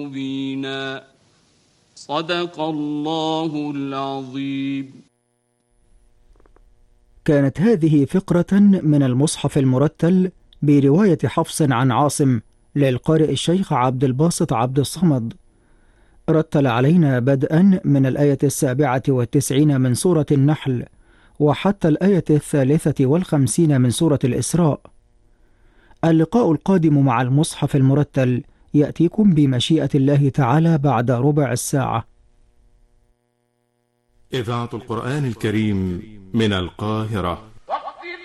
مبينا. صدق الله العظيم. كانت هذه فقرة من المصحف المرتل برواية حفص عن عاصم للقارئ الشيخ عبد الباسط عبد الصمد. رتل علينا بدءا من الآية 97 من سورة النحل وحتى الآية 53 من سورة الإسراء. اللقاء القادم مع المصحف المرتل يأتيكم بمشيئة الله تعالى بعد ربع الساعة. إذاعة القرآن الكريم من القاهرة.